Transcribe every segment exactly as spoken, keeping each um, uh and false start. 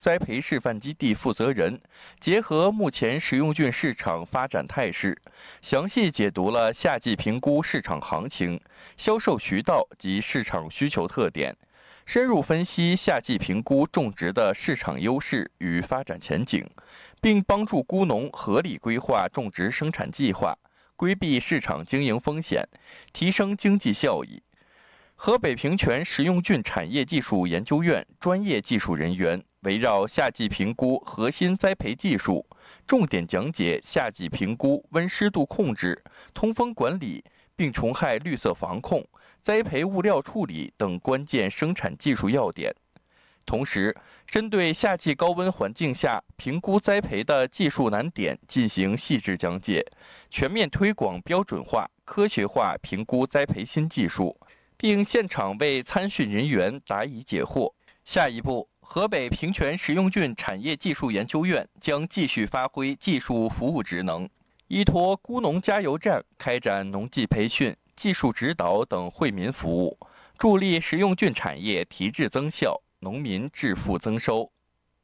栽培示范基地负责人，结合目前食用菌市场发展态势，详细解读了夏季评估市场行情、销售渠道及市场需求特点，深入分析夏季评估种植的市场优势与发展前景，并帮助菇农合理规划种植生产计划，规避市场经营风险，提升经济效益。河北平泉食用菌产业技术研究院专业技术人员围绕夏季评估核心栽培技术，重点讲解夏季评估温湿度控制、通风管理、病虫害绿色防控、栽培物料处理等关键生产技术要点。同时，针对夏季高温环境下评估栽培的技术难点进行细致讲解，全面推广标准化、科学化评估栽培新技术，并现场为参训人员答疑解惑。下一步，河北平泉食用菌产业技术研究院将继续发挥技术服务职能，依托菇农加油站开展农技培训、技术指导等惠民服务，助力食用菌产业提质增效，农民致富增收。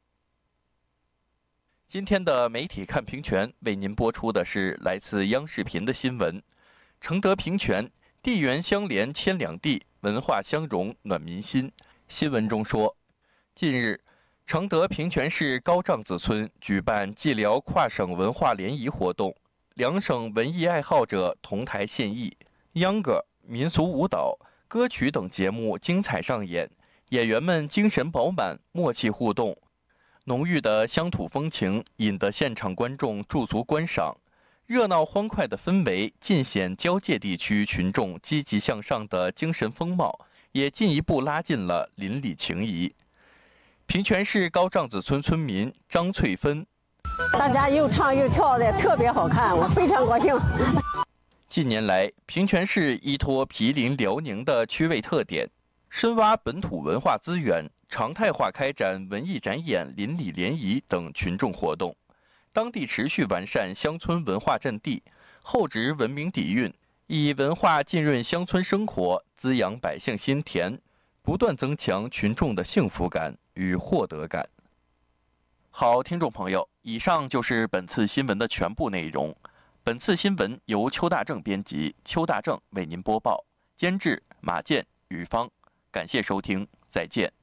今天的媒体看平泉为您播出的是来自央视频的新闻。承德平泉地缘相连牵两地，文化相融暖民心。新闻中说，近日，承德平泉市高帐子村举办蓟辽跨省文化联谊活动，两省文艺爱好者同台献艺，秧歌、民俗舞蹈、歌曲等节目精彩上演，演员们精神饱满，默契互动，浓郁的乡土风情引得现场观众驻足观赏。热闹欢快的氛围尽显交界地区群众积极向上的精神风貌，也进一步拉近了邻里情谊。平泉市高帐子村村民张翠芬： 大家又唱又跳的特别好看，我非常高兴。 近年来，平泉市依托毗邻辽宁的区位特点，深挖本土文化资源，常态化开展文艺展演、邻里联谊等群众活动。当地持续完善乡村文化阵地，厚植文明底蕴，以文化浸润乡村生活，滋养百姓心田，不断增强群众的幸福感与获得感。好，听众朋友，以上就是本次新闻的全部内容。本次新闻由邱大正编辑，邱大正为您播报，监制马健、雨芳。感谢收听，再见。